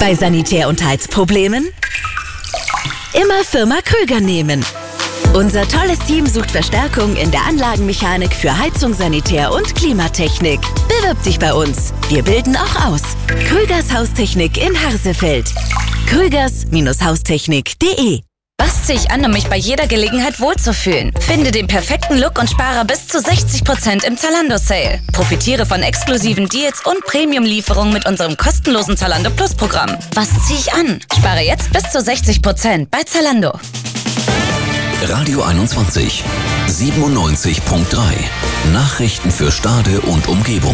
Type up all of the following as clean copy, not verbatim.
Bei Sanitär- und Heizproblemen? Immer Firma Krüger nehmen. Unser tolles Team sucht Verstärkung in der Anlagenmechanik für Heizung, Sanitär und Klimatechnik. Bewirb dich bei uns. Wir bilden auch aus. Krügers Haustechnik in Harsefeld. krügers-haustechnik.de. Was ziehe ich an, um mich bei jeder Gelegenheit wohlzufühlen? Finde den perfekten Look und spare bis zu 60% im Zalando-Sale. Profitiere von exklusiven Deals und Premium-Lieferungen mit unserem kostenlosen Zalando Plus-Programm. Was ziehe ich an? Spare jetzt bis zu 60% bei Zalando. Radio 21, 97.3. Nachrichten für Stade und Umgebung.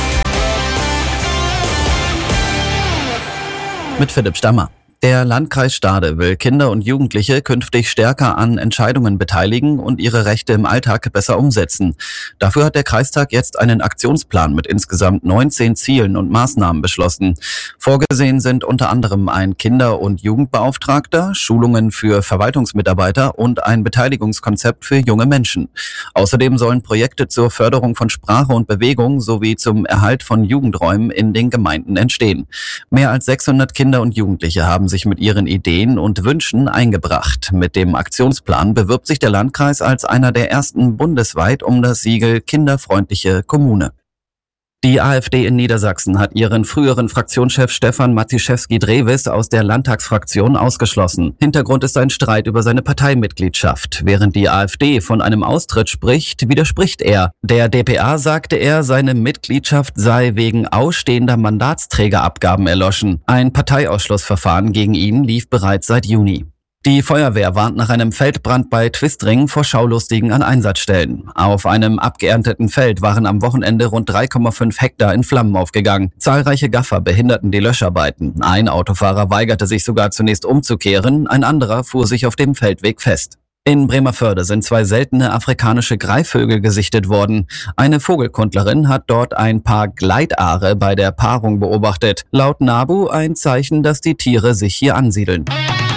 Mit Philipp Stammer. Der Landkreis Stade will Kinder und Jugendliche künftig stärker an Entscheidungen beteiligen und ihre Rechte im Alltag besser umsetzen. Dafür hat der Kreistag jetzt einen Aktionsplan mit insgesamt 19 Zielen und Maßnahmen beschlossen. Vorgesehen sind unter anderem ein Kinder- und Jugendbeauftragter, Schulungen für Verwaltungsmitarbeiter und ein Beteiligungskonzept für junge Menschen. Außerdem sollen Projekte zur Förderung von Sprache und Bewegung sowie zum Erhalt von Jugendräumen in den Gemeinden entstehen. Mehr als 600 Kinder und Jugendliche haben sich mit ihren Ideen und Wünschen eingebracht. Mit dem Aktionsplan bewirbt sich der Landkreis als einer der ersten bundesweit um das Siegel Kinderfreundliche Kommune. Die AfD in Niedersachsen hat ihren früheren Fraktionschef Stefan Matiszewski-Drewes aus der Landtagsfraktion ausgeschlossen. Hintergrund ist ein Streit über seine Parteimitgliedschaft. Während die AfD von einem Austritt spricht, widerspricht er. Der dpa sagte er, seine Mitgliedschaft sei wegen ausstehender Mandatsträgerabgaben erloschen. Ein Parteiausschlussverfahren gegen ihn lief bereits seit Juni. Die Feuerwehr warnt nach einem Feldbrand bei Twistringen vor Schaulustigen an Einsatzstellen. Auf einem abgeernteten Feld waren am Wochenende rund 3,5 Hektar in Flammen aufgegangen. Zahlreiche Gaffer behinderten die Löscharbeiten. Ein Autofahrer weigerte sich sogar zunächst umzukehren, ein anderer fuhr sich auf dem Feldweg fest. In Bremervörde sind 2 seltene afrikanische Greifvögel gesichtet worden. Eine Vogelkundlerin hat dort ein Paar Gleitaare bei der Paarung beobachtet. Laut NABU ein Zeichen, dass die Tiere sich hier ansiedeln.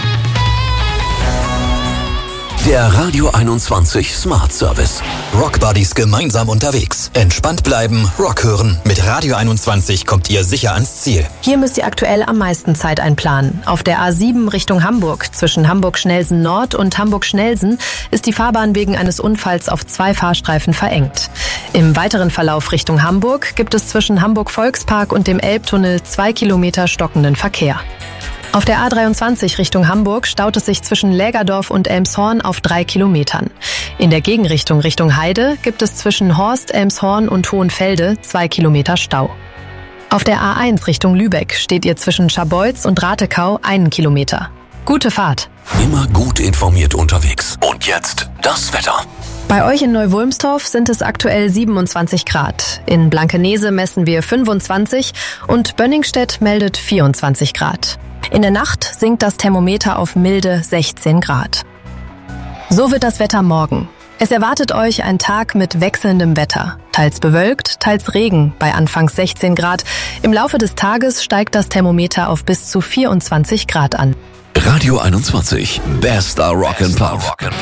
Der Radio 21 Smart Service. Rockbuddies gemeinsam unterwegs. Entspannt bleiben, Rock hören. Mit Radio 21 kommt ihr sicher ans Ziel. Hier müsst ihr aktuell am meisten Zeit einplanen. Auf der A7 Richtung Hamburg, zwischen Hamburg-Schnelsen Nord und Hamburg-Schnelsen, ist die Fahrbahn wegen eines Unfalls auf 2 Fahrstreifen verengt. Im weiteren Verlauf Richtung Hamburg gibt es zwischen Hamburg-Volkspark und dem Elbtunnel 2 Kilometer stockenden Verkehr. Auf der A23 Richtung Hamburg staut es sich zwischen Lägerdorf und Elmshorn auf 3 Kilometern. In der Gegenrichtung Richtung Heide gibt es zwischen Horst, Elmshorn und Hohenfelde 2 Kilometer Stau. Auf der A1 Richtung Lübeck steht ihr zwischen Scharbeutz und Ratekau 1 Kilometer. Gute Fahrt! Immer gut informiert unterwegs. Und jetzt das Wetter. Bei euch in Neu-Wulmstorf sind es aktuell 27 Grad. In Blankenese messen wir 25 und Bönningstedt meldet 24 Grad. In der Nacht sinkt das Thermometer auf milde 16 Grad. So wird das Wetter morgen. Es erwartet euch ein Tag mit wechselndem Wetter. Teils bewölkt, teils Regen bei anfangs 16 Grad. Im Laufe des Tages steigt das Thermometer auf bis zu 24 Grad an. Radio 21, bester Rock'n'Pop.